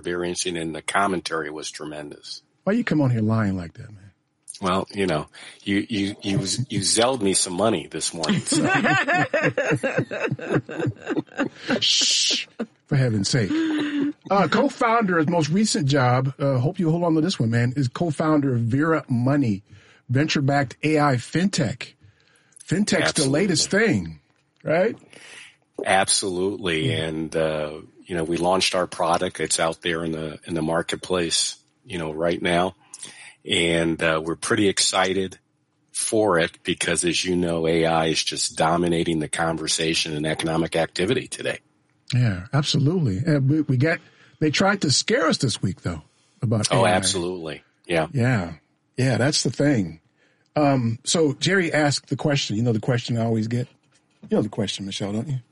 experiencing, and the commentary was tremendous. Why you come on here lying like that, man? Well, you zelled me some money this morning. So. Shh, for heaven's sake. Co-founder, his most recent job, hope you hold on to this one, man, is co-founder of Vera Money, venture-backed AI fintech. Fintech's the latest thing, right? Absolutely. And, we launched our product. It's out there in the marketplace, right now. And we're pretty excited for it because, as you know, AI is just dominating the conversation and economic activity today. Yeah, absolutely. And they tried to scare us this week, though, about AI. Oh, absolutely. Yeah. Yeah. Yeah, that's the thing. So Jerry asked the question. You know the question I always get? You know the question, Michelle, don't you?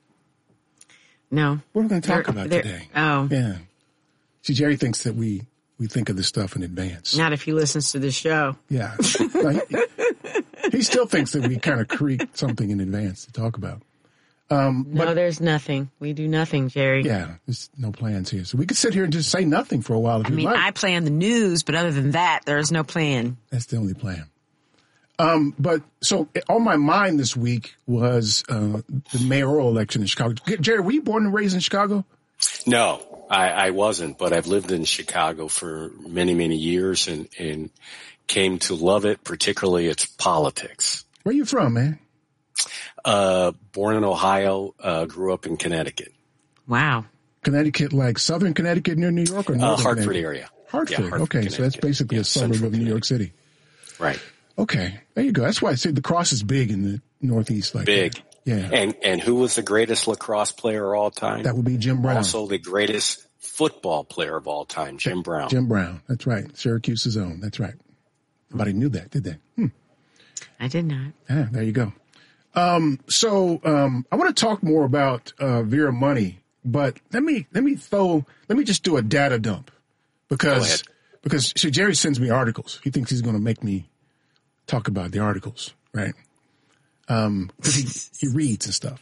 No. What are we going to talk about today? Oh. Yeah. See, Jerry thinks that we think of this stuff in advance. Not if he listens to the show. Yeah. He still thinks that we kind of create something in advance to talk about. No, there's nothing. We do nothing, Jerry. Yeah, there's no plans here. So we could sit here and just say nothing for a while if you'd like. I plan the news, but other than that, there is no plan. That's the only plan. But so on my mind this week was the mayoral election in Chicago. Jerry, were you born and raised in Chicago? No. I wasn't, but I've lived in Chicago for many, many years and came to love it, particularly its politics. Where you from, man? Born in Ohio, grew up in Connecticut. Wow. Connecticut, like southern Connecticut near New York or northern Hartford area. Hartford. Yeah, okay, so that's basically a suburb of New York City. Right. Okay, there you go. That's why I say the cross is big in the Northeast. Big. That. Yeah. And who was the greatest lacrosse player of all time? That would be Jim Brown. Also the greatest football player of all time, Jim Brown. Jim Brown. That's right. Syracuse's own. That's right. Nobody knew that, did they? I did not. Yeah, there you go. So I want to talk more about Vera Money, but let me just do a data dump because see, Jerry sends me articles. He thinks he's going to make me talk about the articles, right? Because he reads and stuff,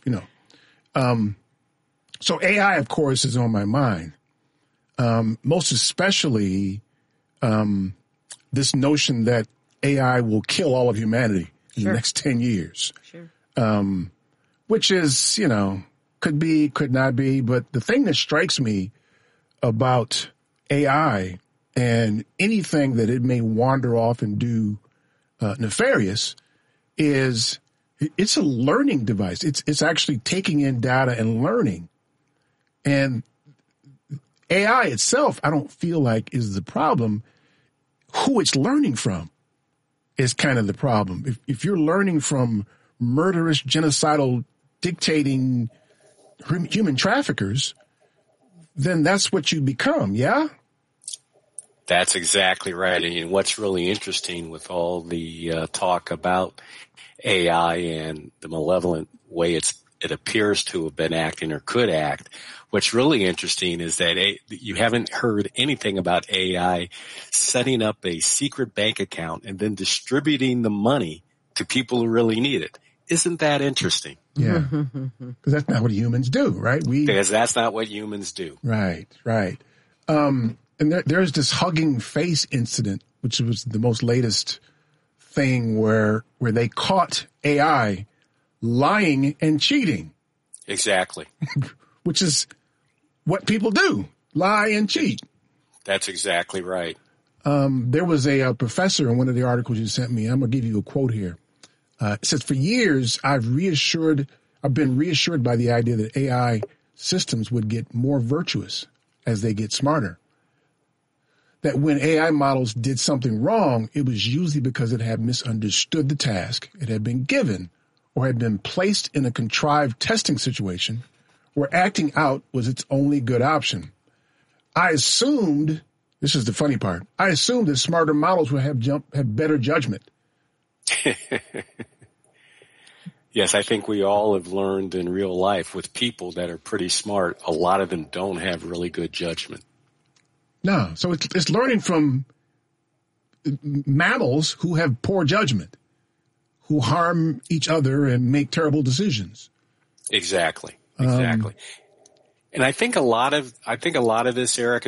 So AI, of course, is on my mind. Most especially this notion that AI will kill all of humanity in the next 10 years. Sure. Which is, could be, could not be. But the thing that strikes me about AI and anything that it may wander off and do nefarious is it's a learning device. It's actually taking in data and learning. And AI itself, I don't feel like is the problem. Who it's learning from is kind of the problem. If you're learning from murderous, genocidal, dictating human traffickers, then that's what you become, yeah? That's exactly right. And what's really interesting with all the talk about AI and the malevolent way it appears to have been acting or could act, what's really interesting is that you haven't heard anything about AI setting up a secret bank account and then distributing the money to people who really need it. Isn't that interesting? Yeah, because that's not what humans do, right? Because that's not what humans do. Right. And there's this Hugging Face incident, which was the most latest thing where they caught AI lying and cheating. Exactly. Which is what people do, lie and cheat. That's exactly right. There was a professor in one of the articles you sent me. I'm going to give you a quote here. It says, for years, I've been reassured by the idea that AI systems would get more virtuous as they get smarter. That when AI models did something wrong, it was usually because it had misunderstood the task it had been given or had been placed in a contrived testing situation where acting out was its only good option. I assumed, this is the funny part, I assumed that smarter models would have better judgment. Yes, I think we all have learned in real life with people that are pretty smart, a lot of them don't have really good judgment. No, so it's learning from mammals who have poor judgment, who harm each other and make terrible decisions. Exactly. And I think a lot of this, Eric,